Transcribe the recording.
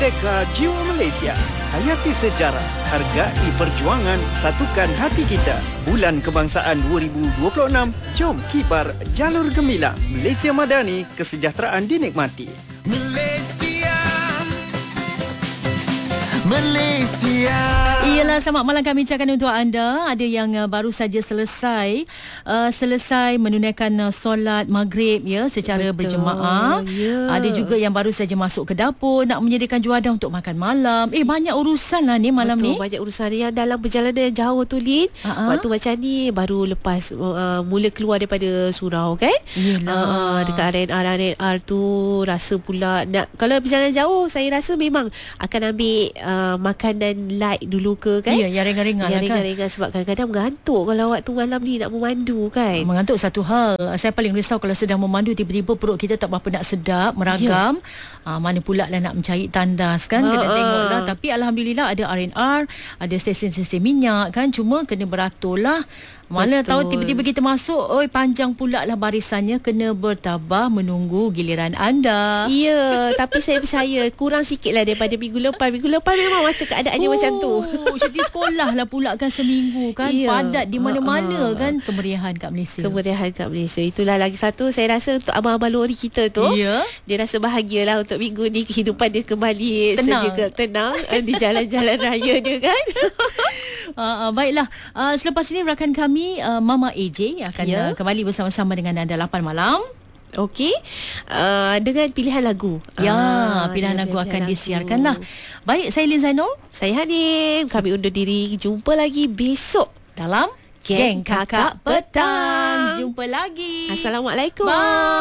Merdeka Jiwa Malaysia. Hayati sejarah, hargai perjuangan, satukan hati kita. Bulan Kebangsaan 2026, jom kibar jalur gemilang. Malaysia Madani, kesejahteraan dinikmati. Malaysia. Iyalah, selamat malam kami ucapkan untuk anda. Ada yang baru saja selesai menunaikan solat maghrib ya secara berjemaah. Ada juga yang baru saja masuk ke dapur nak menyediakan juadah untuk makan malam. Banyak urusan lah ni malam ni. Banyak urusan yang dalam perjalanan yang jauh tu, Lin. Waktu macam ni baru lepas mula keluar daripada surau kan. Dekat RNR tu rasa pula nak, kalau perjalanan jauh saya rasa memang akan ambil makanan light dulu ke kan. Ya, yang ringan-ringan lah kan. Ringan-ringan sebab kadang-kadang mengantuk kalau waktu malam ni nak memandu kan. Mengantuk satu hal. Saya paling risau kalau sedang memandu tiba-tiba perut kita tak berapa nak sedap, meragam. Mana pula lah nak mencari tandas kan. Kena tengok lah. Tapi Alhamdulillah ada RNR, ada stesen-stesen minyak kan. Cuma kena beratur lah. Mana tahu tiba-tiba kita masuk, panjang pula lah barisannya, kena bertabah menunggu giliran anda. Ya, tapi saya percaya kurang sikit lah daripada minggu lepas. Minggu lepas memang macam keadaannya macam tu. Jadi sekolah lah pula kan seminggu kan. Padat di mana-mana kan. Kemeriahan kat Malaysia. Itulah lagi satu saya rasa untuk abang-abang lori kita tu. Dia rasa bahagia lah untuk minggu ni kehidupan dia kembali tenang di jalan-jalan raya dia kan. Baiklah, selepas ini rakan kami Mama AJ akan kembali bersama-sama dengan anda 8 malam. Okey, dengan pilihan lagu. Pilihan lagu akan disiarkan lah. Baik, saya Lin Zainul, saya Hanim. Kami undur diri. Jumpa lagi besok dalam Geng Kakak Petang. Jumpa lagi. Assalamualaikum. Bye.